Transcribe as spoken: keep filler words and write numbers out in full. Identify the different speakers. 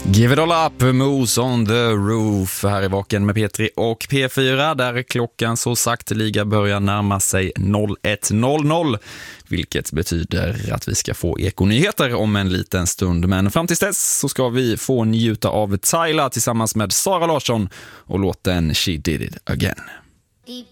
Speaker 1: Give it all up, Moose on the roof. Här är Vaken med P tre och P fyra där klockan så sakteliga börjar närma sig ett noll noll. Vilket betyder att vi ska få ekonyheter om en liten stund. Men fram tills dess så ska vi få njuta av Tyla tillsammans med Sara Larsson och låten She Did It Again.
Speaker 2: Deep